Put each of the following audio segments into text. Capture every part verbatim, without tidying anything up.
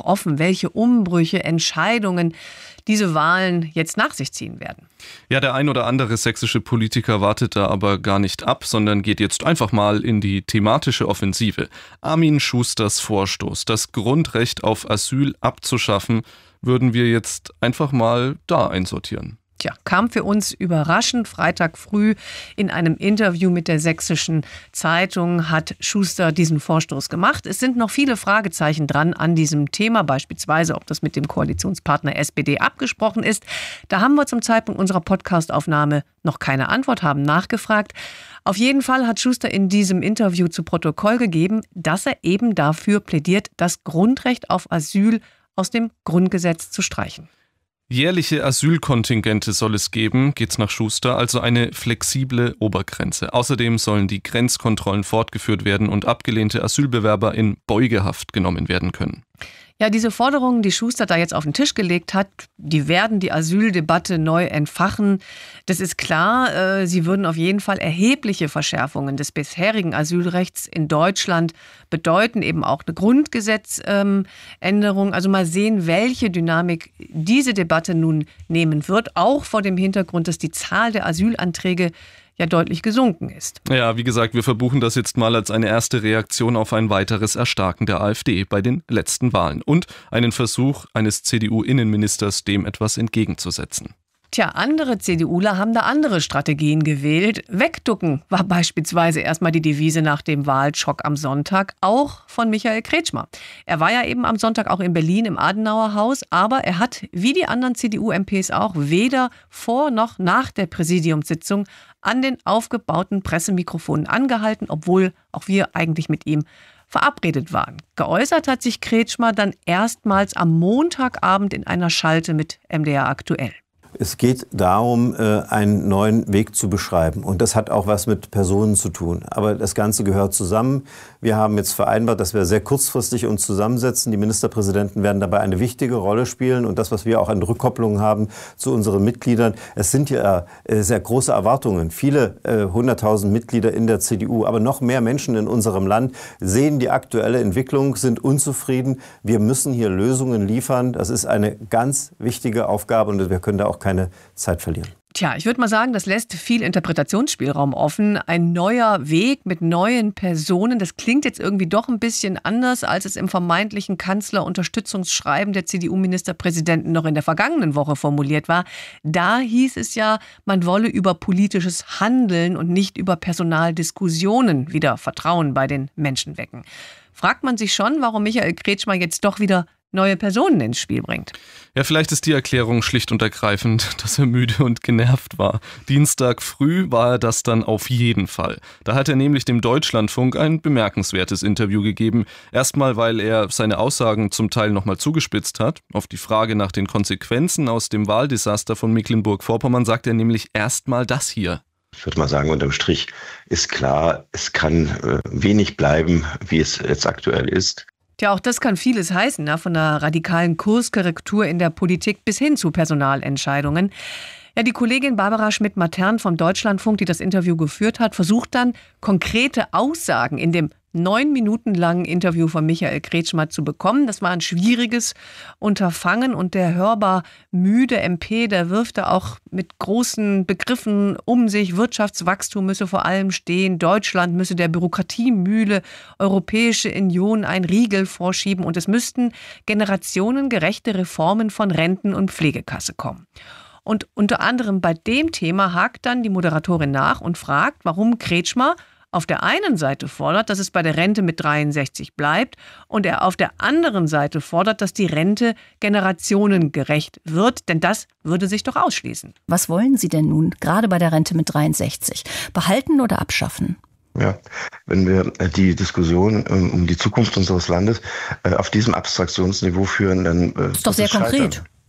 offen, welche Umbrüche, Entscheidungen diese Wahlen jetzt nach sich ziehen werden. Ja, der ein oder andere sächsische Politiker wartet da aber gar nicht ab, sondern geht jetzt einfach mal in die thematische Offensive. Armin Schusters Vorstoß, das Grundrecht auf Asyl abzuschaffen, würden wir jetzt einfach mal da einsortieren. Tja, kam für uns überraschend. Freitag früh in einem Interview mit der Sächsischen Zeitung hat Schuster diesen Vorstoß gemacht. Es sind noch viele Fragezeichen dran an diesem Thema, beispielsweise, ob das mit dem Koalitionspartner S P D abgesprochen ist. Da haben wir zum Zeitpunkt unserer Podcastaufnahme noch keine Antwort, haben nachgefragt. Auf jeden Fall hat Schuster in diesem Interview zu Protokoll gegeben, dass er eben dafür plädiert, das Grundrecht auf Asyl aus dem Grundgesetz zu streichen. Jährliche Asylkontingente soll es geben, geht's nach Schuster, also eine flexible Obergrenze. Außerdem sollen die Grenzkontrollen fortgeführt werden und abgelehnte Asylbewerber in Beugehaft genommen werden können. Ja, diese Forderungen, die Schuster da jetzt auf den Tisch gelegt hat, die werden die Asyldebatte neu entfachen. Das ist klar, äh, sie würden auf jeden Fall erhebliche Verschärfungen des bisherigen Asylrechts in Deutschland bedeuten, eben auch eine Grundgesetzänderung. Ähm, also mal sehen, welche Dynamik diese Debatte nun nehmen wird, auch vor dem Hintergrund, dass die Zahl der Asylanträge ja deutlich gesunken ist. Ja, wie gesagt, wir verbuchen das jetzt mal als eine erste Reaktion auf ein weiteres Erstarken der AfD bei den letzten Wahlen und einen Versuch eines C D U-Innenministers, dem etwas entgegenzusetzen. Tja, andere CDUler haben da andere Strategien gewählt. Wegducken war beispielsweise erstmal die Devise nach dem Wahlschock am Sonntag, auch von Michael Kretschmer. Er war ja eben am Sonntag auch in Berlin im Adenauer Haus, aber er hat, wie die anderen C D U-M Ps auch, weder vor noch nach der Präsidiumssitzung an den aufgebauten Pressemikrofonen angehalten, obwohl auch wir eigentlich mit ihm verabredet waren. Geäußert hat sich Kretschmer dann erstmals am Montagabend in einer Schalte mit M D R aktuell. Es geht darum, einen neuen Weg zu beschreiben. Und das hat auch was mit Personen zu tun. Aber das Ganze gehört zusammen. Wir haben jetzt vereinbart, dass wir sehr kurzfristig uns zusammensetzen. Die Ministerpräsidenten werden dabei eine wichtige Rolle spielen. Und das, was wir auch an Rückkopplungen haben zu unseren Mitgliedern, es sind ja sehr große Erwartungen. Viele hunderttausend Mitglieder in der C D U, aber noch mehr Menschen in unserem Land sehen die aktuelle Entwicklung, sind unzufrieden. Wir müssen hier Lösungen liefern. Das ist eine ganz wichtige Aufgabe und wir können da auch keine Zeit verlieren. Tja, ich würde mal sagen, das lässt viel Interpretationsspielraum offen. Ein neuer Weg mit neuen Personen, das klingt jetzt irgendwie doch ein bisschen anders, als es im vermeintlichen Kanzlerunterstützungsschreiben der C D U-Ministerpräsidenten noch in der vergangenen Woche formuliert war. Da hieß es ja, man wolle über politisches Handeln und nicht über Personaldiskussionen wieder Vertrauen bei den Menschen wecken. Fragt man sich schon, warum Michael Kretschmer jetzt doch wieder neue Personen ins Spiel bringt. Ja, vielleicht ist die Erklärung schlicht und ergreifend, dass er müde und genervt war. Dienstag früh war er das dann auf jeden Fall. Da hat er nämlich dem Deutschlandfunk ein bemerkenswertes Interview gegeben. Erstmal, weil er seine Aussagen zum Teil nochmal zugespitzt hat. Auf die Frage nach den Konsequenzen aus dem Wahldesaster von Mecklenburg-Vorpommern sagt er nämlich erstmal das hier. Ich würde mal sagen, unterm Strich ist klar, es kann äh, wenig bleiben, wie es jetzt aktuell ist. Ja, auch das kann vieles heißen, ne? Von einer radikalen Kurskorrektur in der Politik bis hin zu Personalentscheidungen. Ja, die Kollegin Barbara Schmidt-Matern vom Deutschlandfunk, die das Interview geführt hat, versucht dann, konkrete Aussagen in dem neun Minuten langen Interview von Michael Kretschmer zu bekommen. Das war ein schwieriges Unterfangen und der hörbar müde M P, der wirft da auch mit großen Begriffen um sich. Wirtschaftswachstum müsse vor allem stehen, Deutschland müsse der Bürokratiemühle Europäische Union einen Riegel vorschieben und es müssten generationengerechte Reformen von Renten- und Pflegekasse kommen. Und unter anderem bei dem Thema hakt dann die Moderatorin nach und fragt, warum Kretschmer auf der einen Seite fordert, dass es bei der Rente mit dreiundsechzig bleibt und er auf der anderen Seite fordert, dass die Rente generationengerecht wird, denn das würde sich doch ausschließen. Was wollen Sie denn nun, gerade bei der Rente mit dreiundsechzig? Behalten oder abschaffen? Ja, wenn wir die Diskussion um die Zukunft unseres Landes auf diesem Abstraktionsniveau führen, dann das ist doch sehr konkret.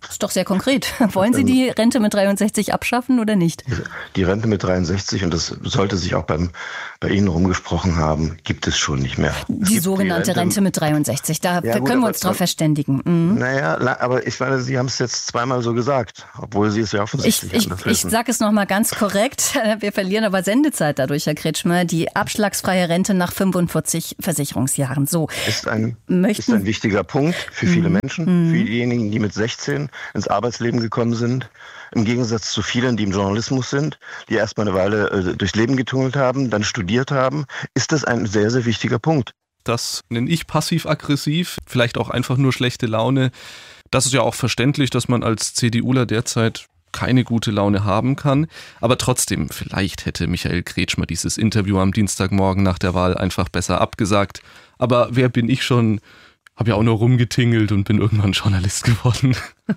Das ist doch sehr konkret. Wollen Sie die Rente mit dreiundsechzig abschaffen oder nicht? Die Rente mit dreiundsechzig, und das sollte sich auch beim, bei Ihnen rumgesprochen haben, gibt es schon nicht mehr. Die sogenannte die Rente, Rente mit dreiundsechzig, da ja, gut, können wir uns drauf verständigen. Mhm. Naja, aber ich meine, Sie haben es jetzt zweimal so gesagt, obwohl Sie es ja offensichtlich Ich, ich, ich sage es nochmal ganz korrekt. Wir verlieren aber Sendezeit dadurch, Herr Kretschmer. Die abschlagsfreie Rente nach fünfundvierzig Versicherungsjahren. So. Ist ein, ist ein wichtiger Punkt für viele mhm. Menschen, für diejenigen, die mit sechzehn ins Arbeitsleben gekommen sind, im Gegensatz zu vielen, die im Journalismus sind, die erstmal eine Weile äh, durchs Leben getunnelt haben, dann studiert haben, ist das ein sehr, sehr wichtiger Punkt. Das nenne ich passiv-aggressiv, vielleicht auch einfach nur schlechte Laune. Das ist ja auch verständlich, dass man als CDUler derzeit keine gute Laune haben kann. Aber trotzdem, vielleicht hätte Michael Kretschmer dieses Interview am Dienstagmorgen nach der Wahl einfach besser abgesagt. Aber wer bin ich schon? Habe ja auch nur rumgetingelt und bin irgendwann Journalist geworden.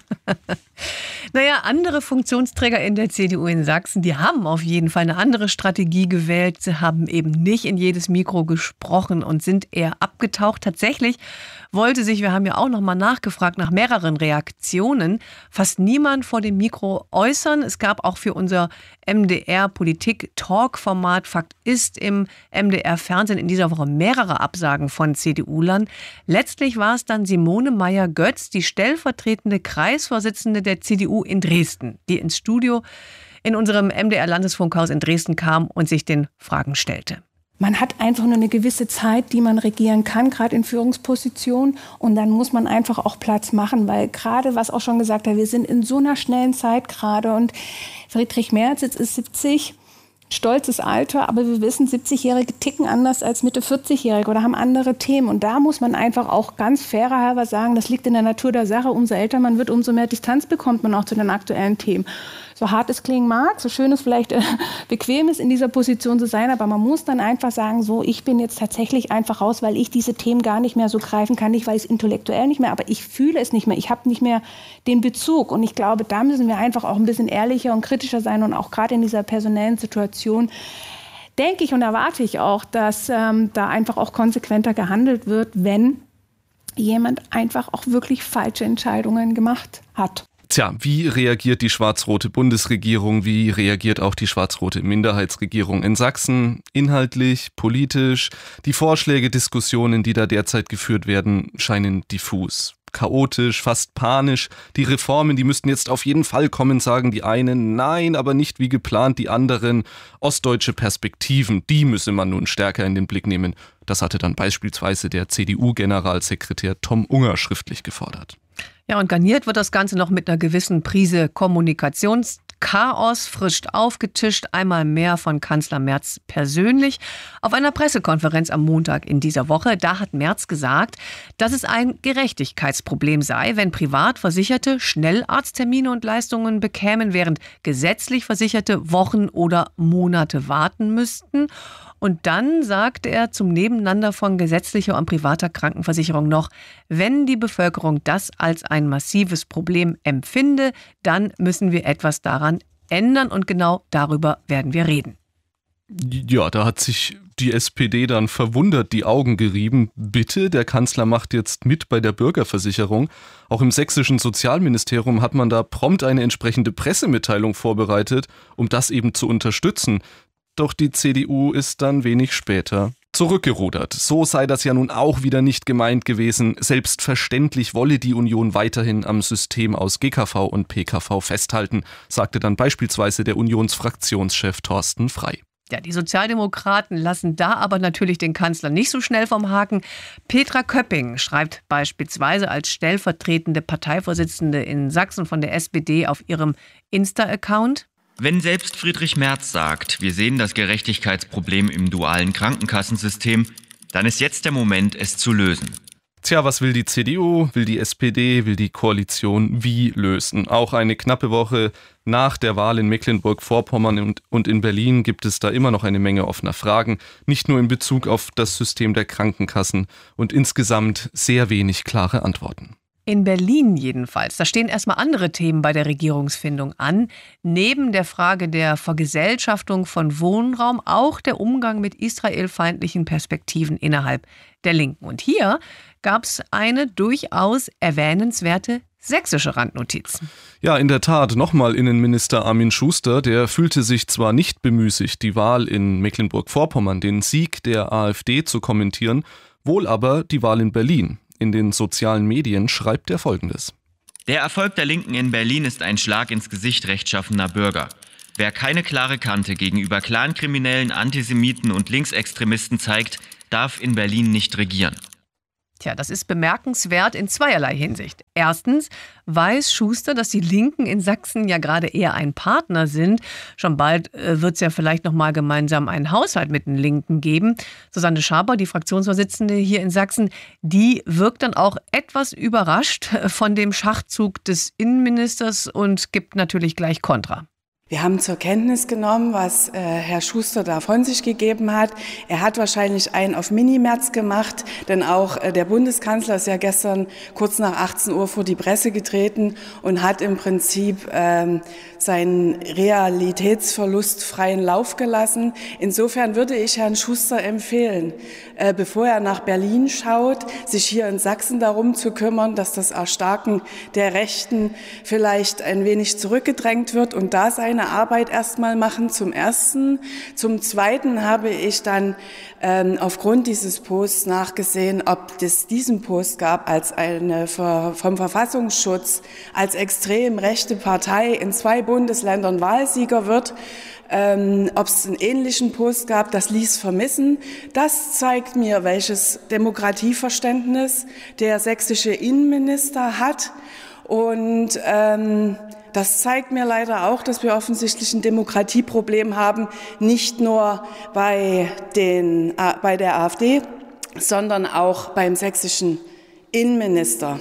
Naja, andere Funktionsträger in der C D U in Sachsen, die haben auf jeden Fall eine andere Strategie gewählt. Sie haben eben nicht in jedes Mikro gesprochen und sind eher abgetaucht. Tatsächlich wollte sich, wir haben ja auch noch mal nachgefragt nach mehreren Reaktionen, fast niemand vor dem Mikro äußern. Es gab auch für unser M D R-Politik-Talk-Format Fakt ist im M D R-Fernsehen in dieser Woche mehrere Absagen von CDUlern. Letztlich war es dann Simone Meyer-Götz, die stellvertretende Kreisvorsitzende der C D U in Dresden, die ins Studio in unserem M D R-Landesfunkhaus in Dresden kam und sich den Fragen stellte. Man hat einfach nur eine gewisse Zeit, die man regieren kann, gerade in Führungspositionen. Und dann muss man einfach auch Platz machen, weil gerade, was auch schon gesagt hat, wir sind in so einer schnellen Zeit gerade. Und Friedrich Merz, jetzt ist siebzig, stolzes Alter, aber wir wissen, siebzigjährige ticken anders als Mitte vierzigjährige oder haben andere Themen. Und da muss man einfach auch ganz fairerhalber sagen, das liegt in der Natur der Sache. Umso älter man wird, umso mehr Distanz bekommt man auch zu den aktuellen Themen. So hart es klingen mag, so schön es vielleicht äh, bequem ist, in dieser Position zu sein, aber man muss dann einfach sagen, so, ich bin jetzt tatsächlich einfach raus, weil ich diese Themen gar nicht mehr so greifen kann, nicht weil ich es intellektuell nicht mehr, aber ich fühle es nicht mehr, ich habe nicht mehr den Bezug. Und ich glaube, da müssen wir einfach auch ein bisschen ehrlicher und kritischer sein und auch gerade in dieser personellen Situation denke ich und erwarte ich auch, dass ähm, da einfach auch konsequenter gehandelt wird, wenn jemand einfach auch wirklich falsche Entscheidungen gemacht hat. Tja, wie reagiert die schwarz-rote Bundesregierung, wie reagiert auch die schwarz-rote Minderheitsregierung in Sachsen? Inhaltlich, politisch, die Vorschläge, Diskussionen, die da derzeit geführt werden, scheinen diffus. Chaotisch, fast panisch. Die Reformen, die müssten jetzt auf jeden Fall kommen, sagen die einen. Nein, aber nicht wie geplant die anderen. Ostdeutsche Perspektiven, die müsse man nun stärker in den Blick nehmen. Das hatte dann beispielsweise der C D U-Generalsekretär Tom Unger schriftlich gefordert. Ja, und garniert wird das Ganze noch mit einer gewissen Prise Kommunikationschaos, frisch aufgetischt, einmal mehr von Kanzler Merz persönlich. Auf einer Pressekonferenz am Montag in dieser Woche, da hat Merz gesagt, dass es ein Gerechtigkeitsproblem sei, wenn Privatversicherte schnell Arzttermine und Leistungen bekämen, während gesetzlich Versicherte Wochen oder Monate warten müssten. Und dann sagte er zum Nebeneinander von gesetzlicher und privater Krankenversicherung noch, wenn die Bevölkerung das als ein massives Problem empfinde, dann müssen wir etwas daran ändern und genau darüber werden wir reden. Ja, da hat sich die S P D dann verwundert die Augen gerieben. Bitte, der Kanzler macht jetzt mit bei der Bürgerversicherung. Auch im sächsischen Sozialministerium hat man da prompt eine entsprechende Pressemitteilung vorbereitet, um das eben zu unterstützen. Doch die C D U ist dann wenig später zurückgerudert. So sei das ja nun auch wieder nicht gemeint gewesen. Selbstverständlich wolle die Union weiterhin am System aus G K V und P K V festhalten, sagte dann beispielsweise der Unionsfraktionschef Thorsten Frey. Ja, die Sozialdemokraten lassen da aber natürlich den Kanzler nicht so schnell vom Haken. Petra Köpping schreibt beispielsweise als stellvertretende Parteivorsitzende in Sachsen von der S P D auf ihrem Insta-Account: Wenn selbst Friedrich Merz sagt, wir sehen das Gerechtigkeitsproblem im dualen Krankenkassensystem, dann ist jetzt der Moment, es zu lösen. Tja, was will die C D U, will die S P D, will die Koalition wie lösen? Auch eine knappe Woche nach der Wahl in Mecklenburg-Vorpommern und, und in Berlin gibt es da immer noch eine Menge offener Fragen, nicht nur in Bezug auf das System der Krankenkassen und insgesamt sehr wenig klare Antworten. In Berlin jedenfalls, da stehen erstmal andere Themen bei der Regierungsfindung an. Neben der Frage der Vergesellschaftung von Wohnraum auch der Umgang mit israelfeindlichen Perspektiven innerhalb der Linken. Und hier gab es eine durchaus erwähnenswerte sächsische Randnotiz. Ja, in der Tat, nochmal Innenminister Armin Schuster, der fühlte sich zwar nicht bemüßigt, die Wahl in Mecklenburg-Vorpommern, den Sieg der AfD zu kommentieren, wohl aber die Wahl in Berlin. In den sozialen Medien schreibt er Folgendes. Der Erfolg der Linken in Berlin ist ein Schlag ins Gesicht rechtschaffener Bürger. Wer keine klare Kante gegenüber Clankriminellen, Antisemiten und Linksextremisten zeigt, darf in Berlin nicht regieren. Tja, das ist bemerkenswert in zweierlei Hinsicht. Erstens weiß Schuster, dass die Linken in Sachsen ja gerade eher ein Partner sind. Schon bald äh, wird es ja vielleicht noch mal gemeinsam einen Haushalt mit den Linken geben. Susanne Schaber, die Fraktionsvorsitzende hier in Sachsen, die wirkt dann auch etwas überrascht von dem Schachzug des Innenministers und gibt natürlich gleich Kontra. Wir haben zur Kenntnis genommen, was äh, Herr Schuster da von sich gegeben hat. Er hat wahrscheinlich einen auf Mini-Merz gemacht, denn auch äh, der Bundeskanzler ist ja gestern kurz nach achtzehn Uhr vor die Presse getreten und hat im Prinzip äh, seinen Realitätsverlust freien Lauf gelassen. Insofern würde ich Herrn Schuster empfehlen, äh, bevor er nach Berlin schaut, sich hier in Sachsen darum zu kümmern, dass das Erstarken der Rechten vielleicht ein wenig zurückgedrängt wird und da seine Arbeit erstmal machen, zum Ersten. Zum Zweiten habe ich dann ähm, aufgrund dieses Posts nachgesehen, ob es diesen Post gab als eine vom Verfassungsschutz als extrem rechte Partei in zwei Bundesländern Wahlsieger wird. Ähm, ob es einen ähnlichen Post gab, das ließ vermissen. Das zeigt mir, welches Demokratieverständnis der sächsische Innenminister hat. Und ähm, das zeigt mir leider auch, dass wir offensichtlich ein Demokratieproblem haben, nicht nur bei, den, äh, bei der AfD, sondern auch beim sächsischen Innenminister.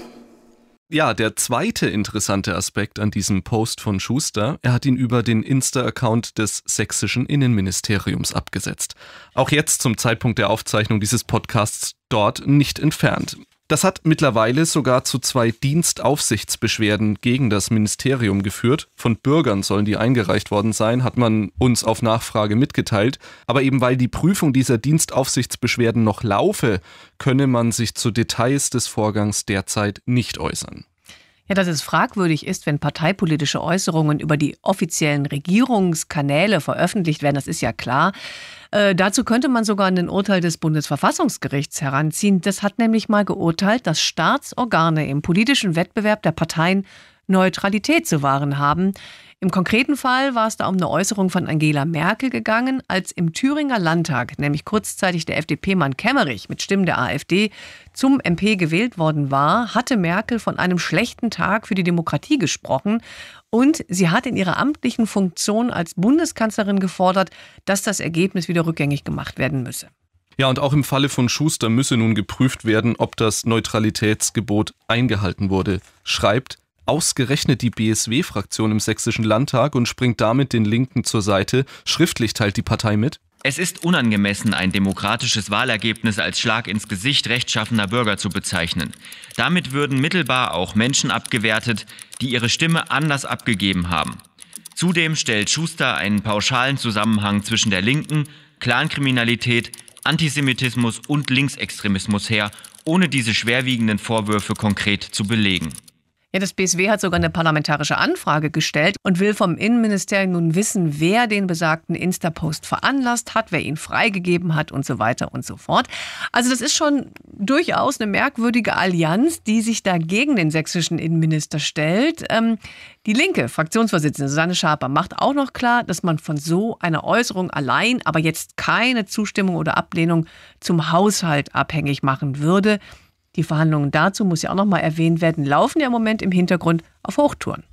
Ja, der zweite interessante Aspekt an diesem Post von Schuster, er hat ihn über den Insta-Account des sächsischen Innenministeriums abgesetzt. Auch jetzt zum Zeitpunkt der Aufzeichnung dieses Podcasts dort nicht entfernt. Das hat mittlerweile sogar zu zwei Dienstaufsichtsbeschwerden gegen das Ministerium geführt. Von Bürgern sollen die eingereicht worden sein, hat man uns auf Nachfrage mitgeteilt. Aber eben weil die Prüfung dieser Dienstaufsichtsbeschwerden noch laufe, könne man sich zu Details des Vorgangs derzeit nicht äußern. Ja, dass es fragwürdig ist, wenn parteipolitische Äußerungen über die offiziellen Regierungskanäle veröffentlicht werden, das ist ja klar. Äh, dazu könnte man sogar ein Urteil des Bundesverfassungsgerichts heranziehen. Das hat nämlich mal geurteilt, dass Staatsorgane im politischen Wettbewerb der Parteien Neutralität zu wahren haben. Im konkreten Fall war es da um eine Äußerung von Angela Merkel gegangen, als im Thüringer Landtag, nämlich kurzzeitig der F D P-Mann Kemmerich mit Stimmen der AfD zum M P gewählt worden war, hatte Merkel von einem schlechten Tag für die Demokratie gesprochen. Und sie hat in ihrer amtlichen Funktion als Bundeskanzlerin gefordert, dass das Ergebnis wieder rückgängig gemacht werden müsse. Ja, und auch im Falle von Schuster müsse nun geprüft werden, ob das Neutralitätsgebot eingehalten wurde, schreibt ausgerechnet die B S W-Fraktion im Sächsischen Landtag und springt damit den Linken zur Seite. Schriftlich teilt die Partei mit: Es ist unangemessen, ein demokratisches Wahlergebnis als Schlag ins Gesicht rechtschaffener Bürger zu bezeichnen. Damit würden mittelbar auch Menschen abgewertet, die ihre Stimme anders abgegeben haben. Zudem stellt Schuster einen pauschalen Zusammenhang zwischen der Linken, Clankriminalität, Antisemitismus und Linksextremismus her, ohne diese schwerwiegenden Vorwürfe konkret zu belegen. Ja, das B S W hat sogar eine parlamentarische Anfrage gestellt und will vom Innenministerium nun wissen, wer den besagten Insta-Post veranlasst hat, wer ihn freigegeben hat und so weiter und so fort. Also das ist schon durchaus eine merkwürdige Allianz, die sich da gegen den sächsischen Innenminister stellt. Ähm, die linke Fraktionsvorsitzende Susanne Schaber macht auch noch klar, dass man von so einer Äußerung allein aber jetzt keine Zustimmung oder Ablehnung zum Haushalt abhängig machen würde. Die Verhandlungen dazu, muss ja auch noch mal erwähnt werden, laufen ja im Moment im Hintergrund auf Hochtouren.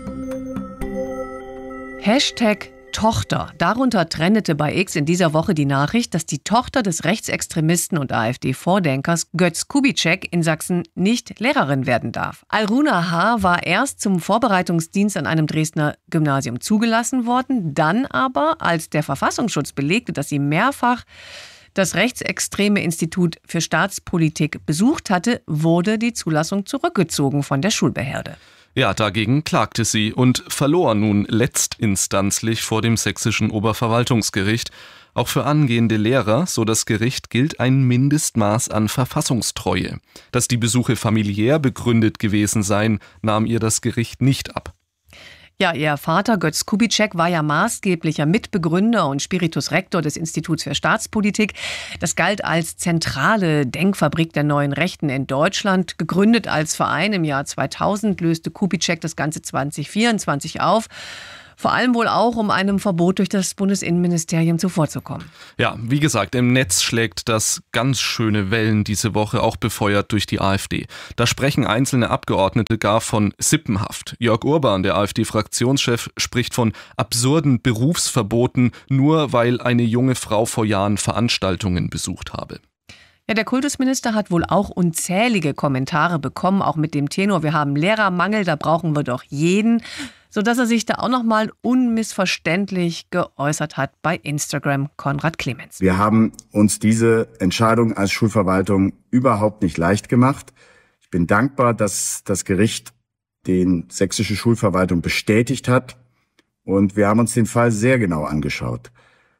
Hashtag Tochter. Darunter trendete bei X in dieser Woche die Nachricht, dass die Tochter des Rechtsextremisten und AfD-Vordenkers Götz Kubitschek in Sachsen nicht Lehrerin werden darf. Alruna H. war erst zum Vorbereitungsdienst an einem Dresdner Gymnasium zugelassen worden, dann aber, als der Verfassungsschutz belegte, dass sie mehrfach das rechtsextreme Institut für Staatspolitik besucht hatte, wurde die Zulassung zurückgezogen von der Schulbehörde. Ja, dagegen klagte sie und verlor nun letztinstanzlich vor dem sächsischen Oberverwaltungsgericht. Auch für angehende Lehrer, so das Gericht, gilt ein Mindestmaß an Verfassungstreue. Dass die Besuche familiär begründet gewesen seien, nahm ihr das Gericht nicht ab. Ja, ihr Vater Götz Kubitschek war ja maßgeblicher Mitbegründer und Spiritus Rector des Instituts für Staatspolitik. Das galt als zentrale Denkfabrik der neuen Rechten in Deutschland. Gegründet als Verein im Jahr zweitausend löste Kubitschek das Ganze zwanzig vierundzwanzig auf. Vor allem wohl auch, um einem Verbot durch das Bundesinnenministerium zuvorzukommen. Ja, wie gesagt, im Netz schlägt das ganz schöne Wellen diese Woche, auch befeuert durch die AfD. Da sprechen einzelne Abgeordnete gar von Sippenhaft. Jörg Urban, der AfD-Fraktionschef, spricht von absurden Berufsverboten, nur weil eine junge Frau vor Jahren Veranstaltungen besucht habe. Ja, der Kultusminister hat wohl auch unzählige Kommentare bekommen, auch mit dem Tenor, wir haben Lehrermangel, da brauchen wir doch jeden, sodass er sich da auch noch mal unmissverständlich geäußert hat bei Instagram. Konrad Clemens. Wir haben uns diese Entscheidung als Schulverwaltung überhaupt nicht leicht gemacht. Ich bin dankbar, dass das Gericht den sächsische Schulverwaltung bestätigt hat, und wir haben uns den Fall sehr genau angeschaut.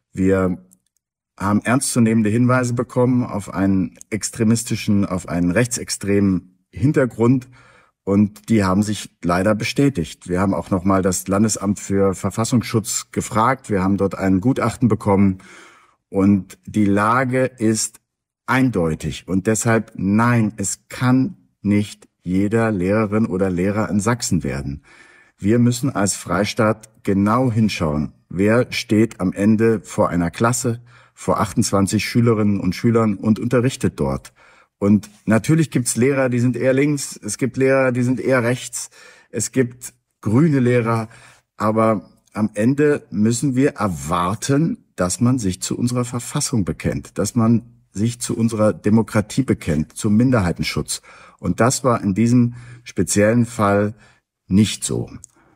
Wir haben ernstzunehmende Hinweise bekommen auf einen extremistischen, auf einen rechtsextremen Hintergrund, und die haben sich leider bestätigt. Wir haben auch nochmal das Landesamt für Verfassungsschutz gefragt. Wir haben dort ein Gutachten bekommen, und die Lage ist eindeutig. Und deshalb, nein, es kann nicht jeder Lehrerin oder Lehrer in Sachsen werden. Wir müssen als Freistaat genau hinschauen, wer steht am Ende vor einer Klasse, vor achtundzwanzig Schülerinnen und Schülern und unterrichtet dort. Und natürlich gibt's Lehrer, die sind eher links, es gibt Lehrer, die sind eher rechts, es gibt grüne Lehrer, aber am Ende müssen wir erwarten, dass man sich zu unserer Verfassung bekennt, dass man sich zu unserer Demokratie bekennt, zum Minderheitenschutz. Und das war in diesem speziellen Fall nicht so.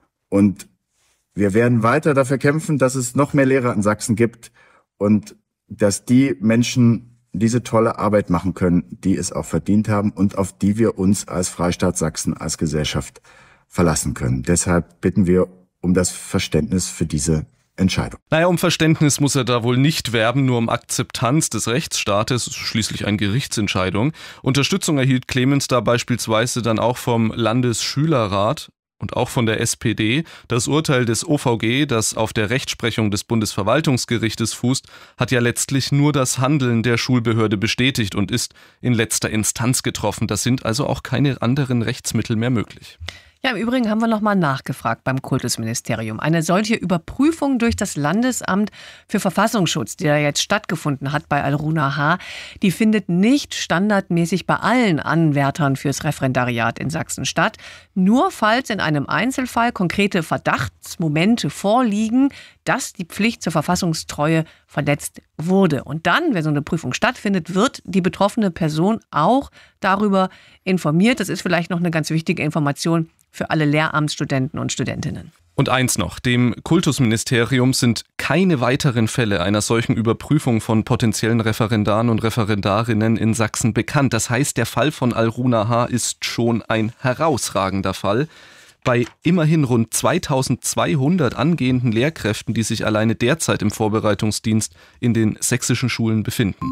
Und wir werden weiter dafür kämpfen, dass es noch mehr Lehrer in Sachsen gibt und dass die Menschen diese tolle Arbeit machen können, die es auch verdient haben und auf die wir uns als Freistaat Sachsen, als Gesellschaft verlassen können. Deshalb bitten wir um das Verständnis für diese Entscheidung. Naja, um Verständnis muss er da wohl nicht werben, nur um Akzeptanz des Rechtsstaates, schließlich eine Gerichtsentscheidung. Unterstützung erhielt Clemens da beispielsweise dann auch vom Landesschülerrat und auch von der S P D. Das Urteil des O V G, das auf der Rechtsprechung des Bundesverwaltungsgerichtes fußt, hat ja letztlich nur das Handeln der Schulbehörde bestätigt und ist in letzter Instanz getroffen. Da sind also auch keine anderen Rechtsmittel mehr möglich. Ja, im Übrigen haben wir noch mal nachgefragt beim Kultusministerium. Eine solche Überprüfung durch das Landesamt für Verfassungsschutz, die da jetzt stattgefunden hat bei Al-Runa H., die findet nicht standardmäßig bei allen Anwärtern fürs Referendariat in Sachsen statt. Nur falls in einem Einzelfall konkrete Verdachtsmomente vorliegen, dass die Pflicht zur Verfassungstreue verletzt wurde. Und dann, wenn so eine Prüfung stattfindet, wird die betroffene Person auch darüber informiert. Das ist vielleicht noch eine ganz wichtige Information für alle Lehramtsstudenten und Studentinnen. Und eins noch, dem Kultusministerium sind keine weiteren Fälle einer solchen Überprüfung von potenziellen Referendaren und Referendarinnen in Sachsen bekannt. Das heißt, der Fall von Al-Runa H. ist schon ein herausragender Fall. Bei immerhin rund zweitausendzweihundert angehenden Lehrkräften, die sich alleine derzeit im Vorbereitungsdienst in den sächsischen Schulen befinden.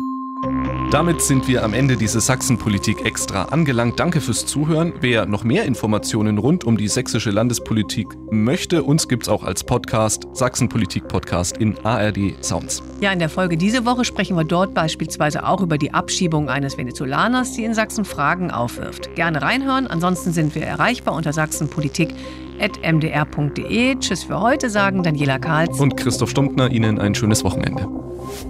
Damit sind wir am Ende dieses Sachsenpolitik Extra angelangt. Danke fürs Zuhören. Wer noch mehr Informationen rund um die sächsische Landespolitik möchte, uns gibt's auch als Podcast, Sachsenpolitik-Podcast in A R D Sounds. Ja, in der Folge diese Woche sprechen wir dort beispielsweise auch über die Abschiebung eines Venezolaners, die in Sachsen Fragen aufwirft. Gerne reinhören. Ansonsten sind wir erreichbar unter sachsenpolitik at m d r punkt d e. Tschüss für heute, sagen Daniela Karls und Christoph Stumptner. Ihnen ein schönes Wochenende.